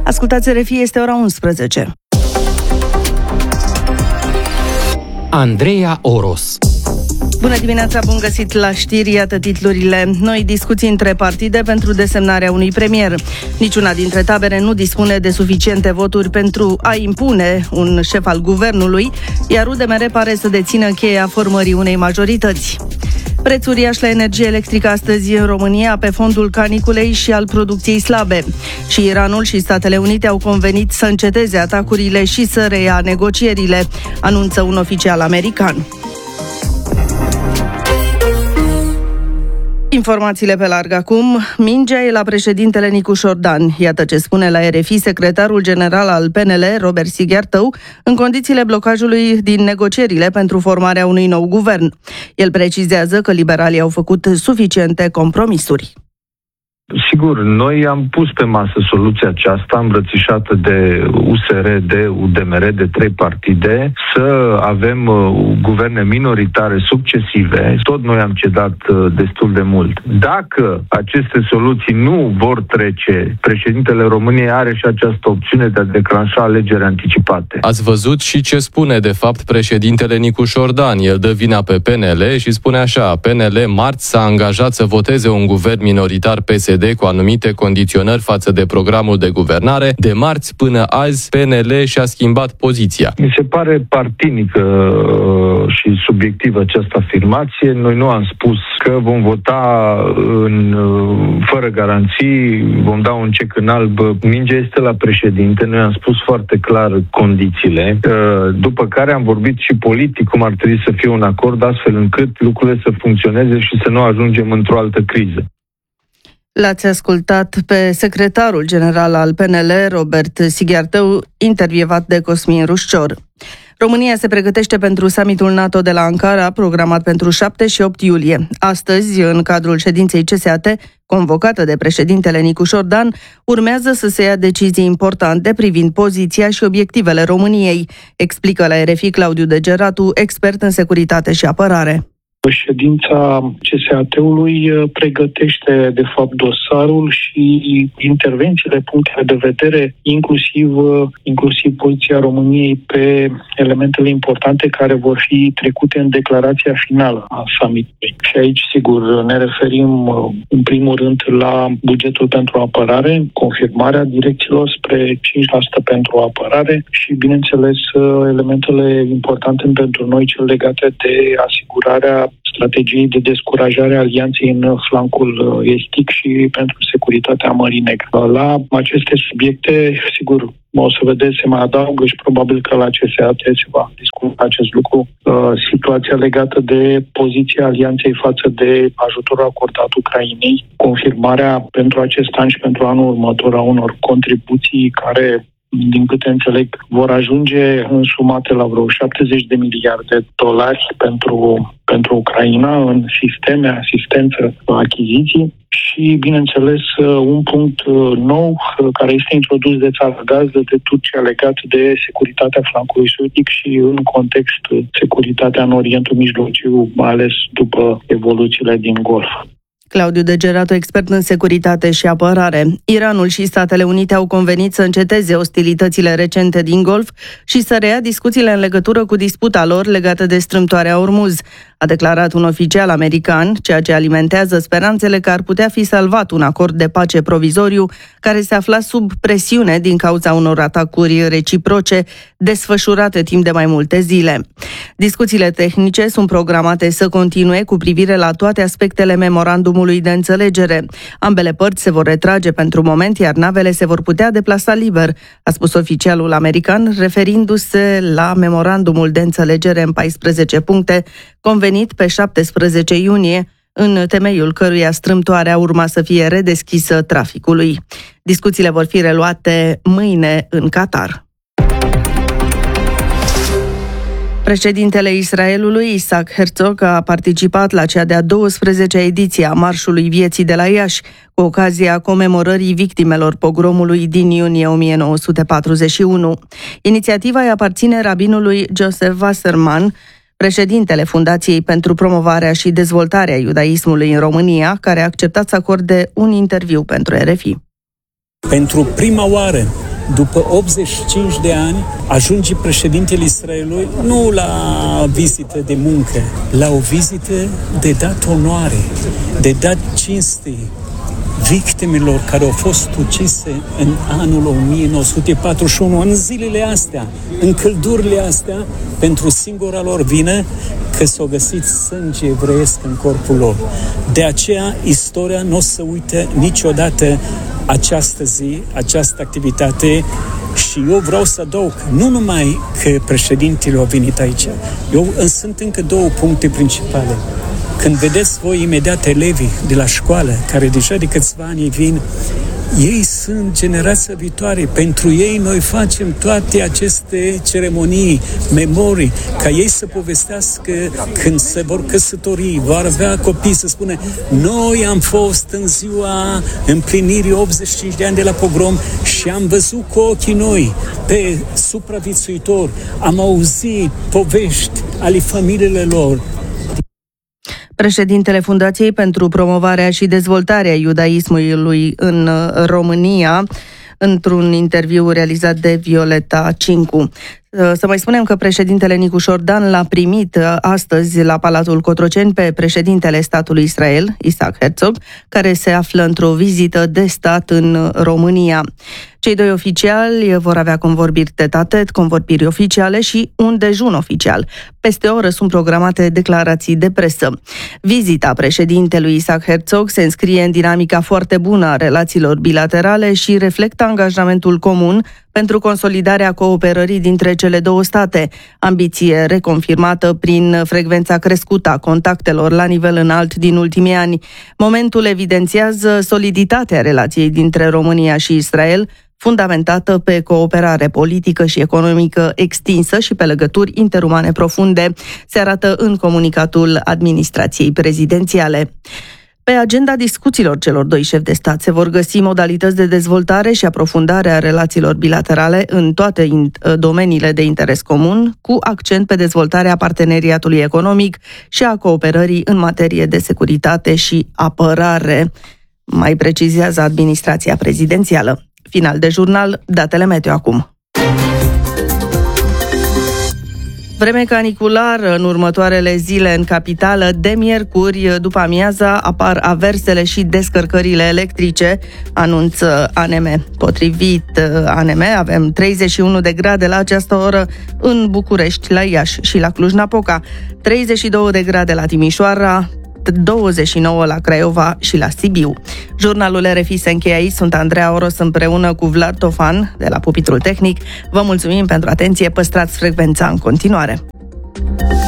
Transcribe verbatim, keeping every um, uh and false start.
Ascultați R F I, este ora unsprezece. Andreea Oros. Bună dimineața, bun găsit la știri, iată titlurile. Noi discuții între partide pentru desemnarea unui premier. Niciuna dintre tabere nu dispune de suficiente voturi pentru a impune un șef al guvernului, iar U D M R pare să dețină cheia formării unei majorități. Preț uriaș la energie electrică astăzi în România pe fondul caniculei și al producției slabe. Și Iranul și Statele Unite au convenit să înceteze atacurile și să reia negocierile, anunță un oficial american. Informațiile pe larg acum. Mingea e la președintele Nicu Șordan. Iată ce spune la R F I secretarul general al P N L, Robert Sighiartău, în condițiile blocajului din negocierile pentru formarea unui nou guvern. El precizează că liberalii au făcut suficiente compromisuri. Sigur, noi am pus pe masă soluția aceasta îmbrățișată de U S R, de U D M R, de trei partide, să avem uh, guverne minoritare succesive. Tot noi am cedat uh, destul de mult. Dacă aceste soluții nu vor trece, președintele României are și această opțiune de a declanșa alegeri anticipate. Ați văzut și ce spune de fapt președintele Nicu Șordan. El dă vina pe P N L și spune așa: P N L marți s-a angajat să voteze un guvern minoritar P S D cu anumite condiționări față de programul de guvernare. De marți până azi, P N L și-a schimbat poziția. Mi se pare partinică și subiectivă această afirmație. Noi nu am spus că vom vota în, fără garanții, vom da un cec în alb. Mingea este la președinte. Noi am spus foarte clar condițiile, după care am vorbit și politic cum ar trebui să fie un acord, astfel încât lucrurile să funcționeze și să nu ajungem într-o altă criză. L-ați ascultat pe secretarul general al P N L, Robert Sighiartău, intervievat de Cosmin Rușcior. România se pregătește pentru summitul NATO de la Ankara, programat pentru șapte și opt iulie. Astăzi, în cadrul ședinței C S A T, convocată de președintele Nicu Șordan, urmează să se ia decizii importante privind poziția și obiectivele României, explică la R F I Claudiu Degeratu, expert în securitate și apărare. Ședința C S A T-ului pregătește, de fapt, dosarul și intervențiile, punctele de vedere, inclusiv, inclusiv poziția României pe elementele importante care vor fi trecute în declarația finală a summitului. Și aici, sigur, ne referim, în primul rând, la bugetul pentru apărare, confirmarea direcțiilor spre cinci la sută pentru apărare și, bineînțeles, elementele importante pentru noi, cele legate de asigurarea strategiei de descurajare a alianței în flancul estic și pentru securitatea Mării Negre. La aceste subiecte, sigur, o să vedeți, se mai adaugă și probabil că la C S A T se va discuta acest lucru. Situația legată de poziția alianței față de ajutorul acordat Ucrainei, confirmarea pentru acest an și pentru anul următor a unor contribuții care, din câte înțeleg, vor ajunge însumate la vreo șaptezeci de miliarde de dolari pentru, pentru Ucraina în sisteme, asistență, achiziții și, bineînțeles, un punct nou care este introdus de țara gazdă, de Turcia, legat de securitatea flancului sudic și, în context, securitatea în Orientul Mijlociu, mai ales după evoluțiile din Golf. Claudiu Degeratu, expert în securitate și apărare. Iranul și Statele Unite au convenit să înceteze ostilitățile recente din Golf și să reia discuțiile în legătură cu disputa lor legată de strâmtoarea Ormuz, a declarat un oficial american, ceea ce alimentează speranțele că ar putea fi salvat un acord de pace provizoriu care se afla sub presiune din cauza unor atacuri reciproce desfășurate timp de mai multe zile. Discuțiile tehnice sunt programate să continue cu privire la toate aspectele memorandumului de înțelegere. Ambele părți se vor retrage pentru moment, iar navele se vor putea deplasa liber, a spus oficialul american, referindu-se la memorandumul de înțelegere în paisprezece puncte, convenit pe șaptesprezece iunie, în temeiul căruia strâmtoarea urma să fie redeschisă traficului. Discuțiile vor fi reluate mâine în Qatar. Președintele Israelului, Isaac Herzog, a participat la cea de-a douăsprezecea ediție a Marșului Vieții de la Iași, cu ocazia comemorării victimelor pogromului din iunie o mie nouă sute patruzeci și unu. Inițiativa îi aparține rabinului Joseph Wasserman, președintele Fundației pentru Promovarea și Dezvoltarea Iudaismului în România, care a acceptat să acorde un interviu pentru R F I. Pentru prima oară după optzeci și cinci de ani, ajunge președintele Israelului nu la vizită de muncă, la o vizită de dat onoare, de dat cinste victimelor care au fost ucise în anul o mie nouă sute patruzeci și unu, în zilele astea, în căldurile astea, pentru singura lor vină că s-au găsit sânge evreiesc în corpul lor. De aceea, istoria nu o să uite niciodată această zi, această activitate. Și eu vreau să adaug, nu numai că președintele a venit aici, eu sunt încă două puncte principale. Când vedeți voi imediat elevii de la școală, care deja de câțiva ani vin, ei sunt generația viitoare. Pentru ei noi facem toate aceste ceremonii, memorii, ca ei să povestească când se vor căsători, vor avea copii, să spune: noi am fost în ziua împlinirii optzeci și cinci de ani de la pogrom și am văzut cu ochii noi pe supraviețuitori, am auzit povești ale familiilor lor. Președintele Fundației pentru Promovarea și Dezvoltarea Iudaismului în România, într-un interviu realizat de Violeta Cincu. Să mai spunem că președintele Nicu Șordan l-a primit astăzi la Palatul Cotroceni pe președintele statului Israel, Isaac Herzog, care se află într-o vizită de stat în România. Cei doi oficiali vor avea convorbiri tet-a-tet, convorbiri oficiale și un dejun oficial. Peste o oră sunt programate declarații de presă. Vizita președintelui Isaac Herzog se înscrie în dinamica foarte bună a relațiilor bilaterale și reflectă angajamentul comun pentru consolidarea cooperării dintre cele două state, ambiție reconfirmată prin frecvența crescută a contactelor la nivel înalt din ultimii ani. Momentul evidențiază soliditatea relației dintre România și Israel, fundamentată pe cooperare politică și economică extinsă și pe legături interumane profunde, se arată în comunicatul administrației prezidențiale. Pe agenda discuțiilor celor doi șefi de stat se vor găsi modalități de dezvoltare și aprofundare a relațiilor bilaterale în toate domeniile de interes comun, cu accent pe dezvoltarea parteneriatului economic și a cooperării în materie de securitate și apărare, mai precizează administrația prezidențială. Final de jurnal, datele meteo acum. Vreme caniculară în următoarele zile în capitală. De miercuri, după amiaza, apar aversele și descărcările electrice, anunță A N M. Potrivit A N M, avem treizeci și unu de grade la această oră în București, la Iași și la Cluj-Napoca, treizeci și două de grade la Timișoara, douăzeci și nouă la Craiova și la Sibiu. Jurnalul R F I se încheie aici. Sunt Andreea Oros împreună cu Vlad Tofan de la pupitrul tehnic. Vă mulțumim pentru atenție, păstrați frecvența în continuare.